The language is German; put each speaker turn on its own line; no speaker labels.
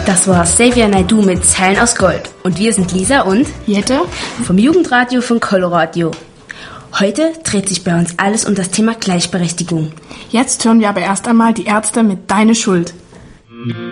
Das war Xavier Naidoo mit Zeilen aus Gold. Und wir sind Lisa und
Jette
vom Jugendradio von Coloradio. Heute dreht sich bei uns alles um das Thema Gleichberechtigung.
Jetzt hören wir aber erst einmal die Ärzte mit Deine Schuld.